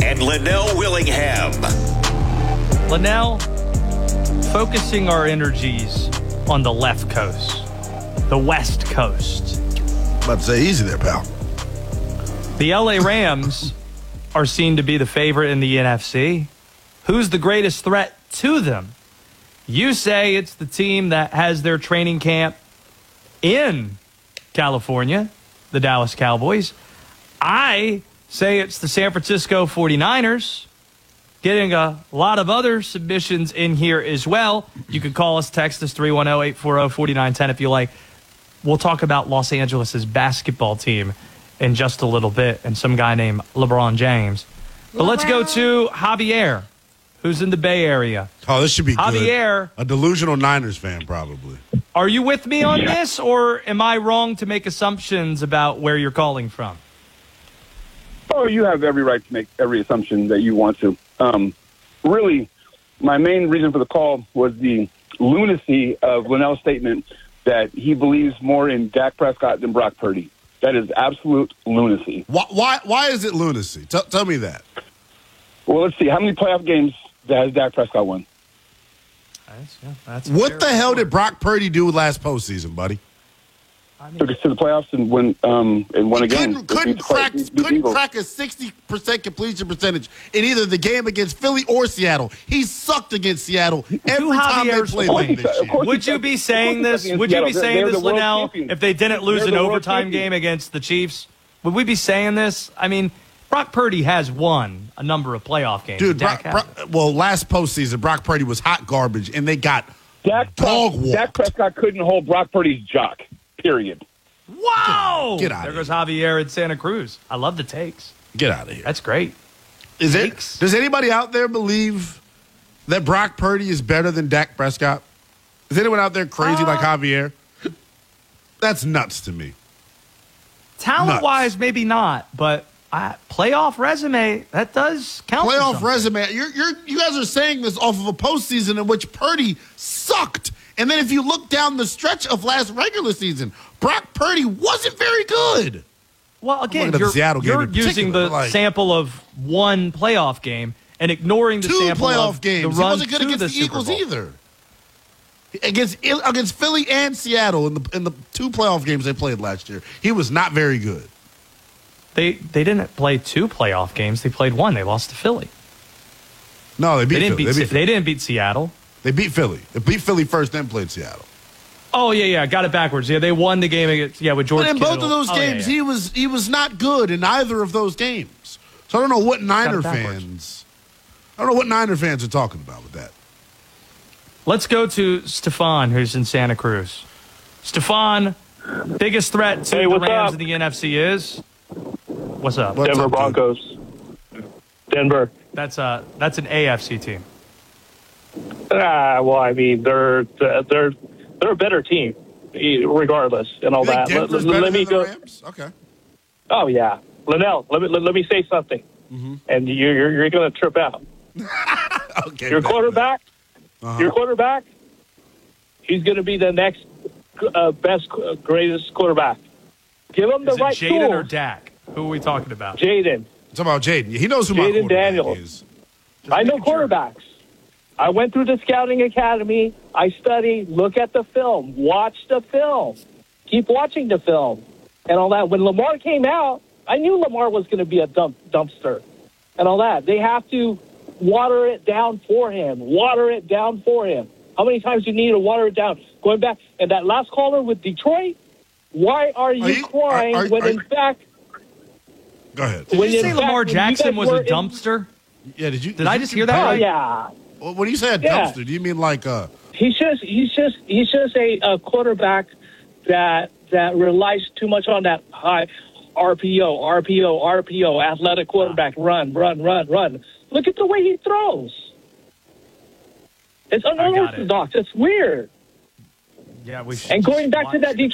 and Linnell Willingham. Linnell, focusing our energies on the left coast, the West Coast. About to say easy there, pal. The LA Rams are seen to be the favorite in the NFC. Who's the greatest threat to them? You say it's the team that has their training camp in California, the Dallas Cowboys. I say it's the San Francisco 49ers. Getting a lot of other submissions in here as well. You can call us, text us, 310-840-4910 if you like. We'll talk about Los Angeles' basketball team in just a little bit and some guy named LeBron James. But let's go to Javier, who's in the Bay Area. Oh, this should be Javier, good. A delusional Niners fan, probably. Are you with me on this, or am I wrong to make assumptions about where you're calling from? Oh, you have every right to make every assumption that you want to. Really, my main reason for the call was the lunacy of Linnell's statement that he believes more in Dak Prescott than Brock Purdy. That is absolute lunacy. Why is it lunacy? Tell me that. Well, let's see. How many playoff games has Dak Prescott won? What the hell did Brock Purdy do last postseason, buddy? Took us to the playoffs and won again. Couldn't crack a 60% completion percentage in either the game against Philly or Seattle. He sucked against Seattle every time they played them this year. Would you be saying this? Would you be saying this, Linnell, if they didn't lose an overtime game against the Chiefs? Would we be saying this? I mean, Brock Purdy has won a number of playoff games. Dude, last postseason, Brock Purdy was hot garbage, and they got dog walked. Dak Prescott couldn't hold Brock Purdy's jock. Period. Wow! Get out there of goes here. Javier in Santa Cruz. I love the takes. Get out of here. That's great. Does anybody out there believe that Brock Purdy is better than Dak Prescott? Is anyone out there crazy like Javier? That's nuts to me. Talent-wise, maybe not, but playoff resume, that does count. Playoff resume. You guys are saying this off of a postseason in which Purdy sucked. And then if you look down the stretch of last regular season, Brock Purdy wasn't very good. Well, again, you're using the sample of one playoff game and ignoring the sample of games. The he run wasn't good to against the Eagles either. Against Philly and Seattle in the two playoff games they played last year, he was not very good. They didn't play two playoff games. They played one. They lost to Philly. No, they beat Philly. They didn't beat Seattle. They beat Philly. They beat Philly first, then played Seattle. Oh, yeah. Got it backwards. Yeah, they won the game against, with George Kittle. But in both of those games, he was not good in either of those games. So I don't know what Niner fans are talking about with that. Let's go to Stefan, who's in Santa Cruz. Stefan, biggest threat to the Rams in the NFC is? What's up? Denver Broncos. Denver. That's an AFC team. Well, I mean, they're a better team, regardless, and all that. Let me go. Rams? Okay. Oh yeah, Linnell. Let me say something, and you're going to trip out. Okay. Your quarterback. Your quarterback. He's going to be the next greatest quarterback. Give him the right tools. Jaden or Dak? Who are we talking about? Jaden. It's about Jaden. He knows who my quarterback is. I know quarterbacks. I went through the scouting academy. I study, look at the film, watch the film, keep watching the film, and all that. When Lamar came out, I knew Lamar was going to be a dumpster and all that. They have to water it down for him. How many times do you need to water it down? Going back, and that last caller with Detroit, why are you crying when in fact... Go ahead. Did you say Lamar Jackson was a dumpster? Yeah, did I just hear that right? Yeah. Well, when you say a dumpster, do you mean like a... He's just a quarterback that relies too much on that high RPO, athletic quarterback, run. Look at the way he throws. It's unorthodox. It's weird. Yeah, and going back to that